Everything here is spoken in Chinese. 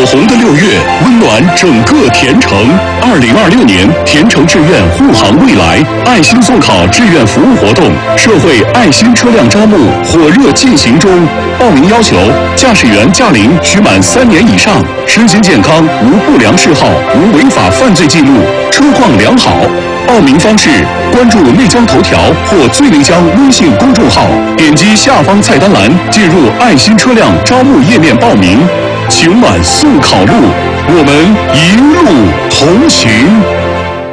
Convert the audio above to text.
红的6月，温暖整个田城。2026年田城志愿护航未来爱心送考志愿服务活动，社会爱心车辆招募火热进行中。报名要求：驾驶员驾龄需满3年以上，身心健康，无不良嗜好，无违法犯罪记录，车况良好。报名方式：关注内江头条或最内江微信公众号，点击下方菜单栏进入爱心车辆招募页面报名。晴晚送考路，我们一路同行。